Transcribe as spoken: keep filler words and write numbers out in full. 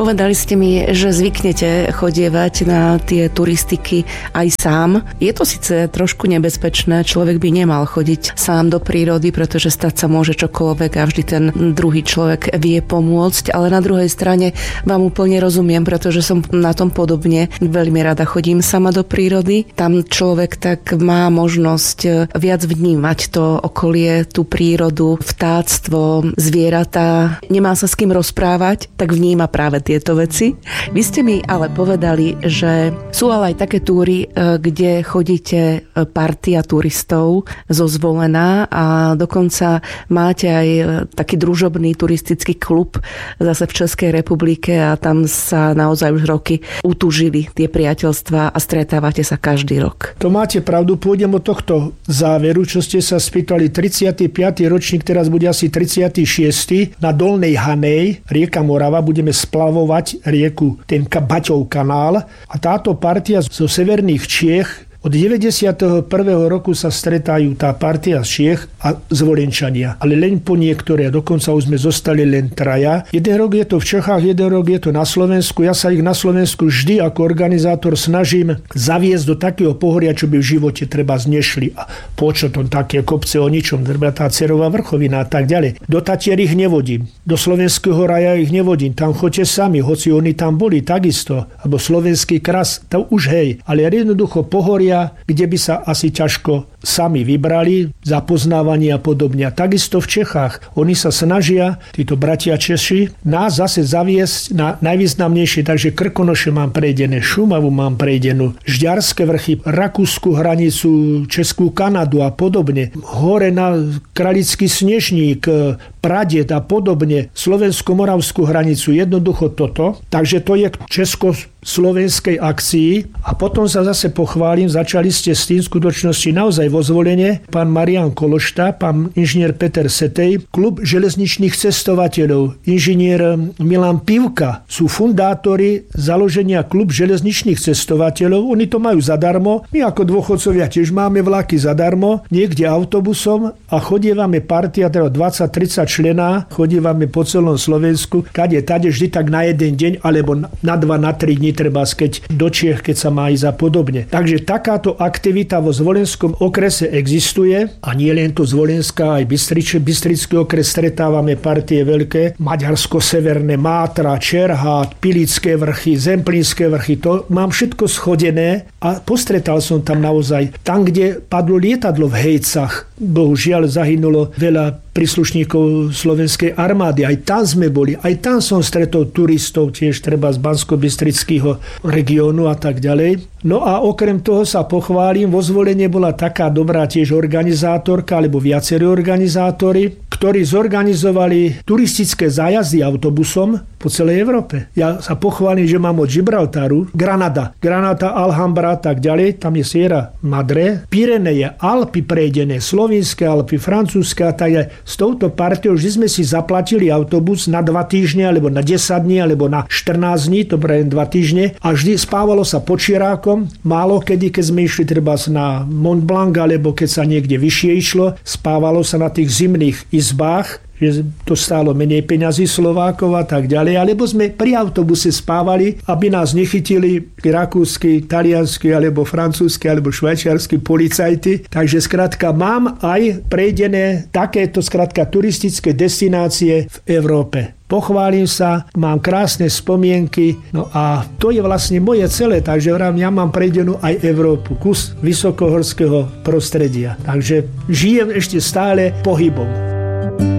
Povedali ste mi, že zvyknete chodievať na tie turistiky aj sám. Je to síce trošku nebezpečné, človek by nemal chodiť sám do prírody, pretože stať sa môže čokoľvek a vždy ten druhý človek vie pomôcť, ale na druhej strane vám úplne rozumiem, pretože som na tom podobne. Veľmi rada chodím sama do prírody. Tam človek tak má možnosť viac vnímať to okolie, tú prírodu, vtáctvo, zvieratá. Nemá sa s kým rozprávať, tak vníma práve tieto veci. Vy ste mi ale povedali, že sú ale aj také túry, kde chodíte partia turistov zo Zvolená a dokonca máte aj taký družobný turistický klub zase v Českej republike a tam sa naozaj už roky utužili tie priateľstvá a stretávate sa každý rok. To máte pravdu, pôjdem od tohto záveru, čo ste sa spýtali. tridsiaty piaty ročník, teraz bude asi tridsiaty šiesty na Dolnej Hanej, rieka Morava, budeme splavovať rieku, ten Baťov kanál a táto partia zo severných Čiech od deväťdesiateho prvého roku sa stretajú tá partia z Čiech a Zvolenčania. Ale len po niektoré, dokonca už sme zostali len traja. Jeden rok je to v Čechách, jeden rok je to na Slovensku. Ja sa ich na Slovensku vždy ako organizátor snažím zaviesť do takého pohoria, čo by v živote treba znešli. A počotom také kopce o ničom, treba tá Cerová vrchovina a tak ďalej. Do Tatier ich nevodím. Do Slovenského raja ich nevodím. Tam choďte sami, hoci oni tam boli takisto. Alebo Slovenský kras, to už hej. Ale jednoducho pohoria, kde by sa asi ťažko sami vybrali, zapoznávanie a podobne. A takisto v Čechách. Oni sa snažia, títo bratia Češi, nás zase zaviesť na najvýznamnejšie, takže Krkonoše mám prejdené, Šumavu mám prejdenú, Žďarské vrchy, Rakúsku hranicu, Českú Kanadu a podobne. Hore na Kralický Snežník, Pradet a podobne, Slovensko-Moravskú hranicu, jednoducho toto. Takže to je československej akcii a potom sa zase pochválim, začali ste s tým skutočnosti naozaj vo Zvolene, pán Marián Kološta, pán inžinier Peter Setej, klub železničných cestovateľov, inžinier Milan Pivka sú fundátori založenia klub železničných cestovateľov, oni to majú zadarmo, my ako dôchodcovia tiež máme vlaky zadarmo, niekde autobusom a chodievame partia, teda dvadsať tridsať člená, chodievame po celom Slovensku, kade, tade vždy tak na jeden deň, alebo na dva, na tri dní treba keď do Čiech, keď sa má ísť a podobne. Takže takáto aktivita vo Zvolenskom okrese existuje a nie len tu Zvolenská, aj Bystriče, Bystrický okres stretávame partie veľké, Maďarsko-Severné, Mátra, Čerhát, Pilické vrchy, Zemplínske vrchy, to mám všetko schodené a postretal som tam naozaj. Tam, kde padlo lietadlo v Hejcach, bohužiaľ zahynulo veľa príslušníkov slovenskej armády. Aj tam sme boli. Aj tam som stretol turistov, tiež treba z Banskobystrického regiónu a tak ďalej. No a okrem toho sa pochválim, vo Zvolene bola taká dobrá tiež organizátorka, alebo viacerí organizátori, ktorí zorganizovali turistické zájazdy autobusom po celej Európe. Ja sa pochválim, že mám od Gibraltaru, Granada, Granada, Alhambra a tak ďalej, tam je Sierra Madre, Pyreneje, Alpy prejdené, Slovinské Alpy, francúzske a tak ďalej. S touto partiou vždy sme si zaplatili autobus na dva týždne, alebo na desať dní, alebo na štrnásť dní, to pre dva týždne. A vždy spávalo sa pod Čirákom. Málo kedy, keď sme išli treba na Mont Blanc, alebo keď sa niekde vyššie išlo, spávalo sa na tých zimných izbách, že to stálo menej peňazí Slovákov a tak ďalej, alebo sme pri autobuse spávali, aby nás nechytili rakúsky, taliansky, alebo francúzsky, alebo švajčiarsky policajti. Takže skrátka mám aj prejdené takéto skrátka turistické destinácie v Európe. Pochválim sa, mám krásne spomienky, no a to je vlastne moje celé, takže ja mám prejdenú aj Európu, kus vysokohorského prostredia. Takže žijem ešte stále pohybom.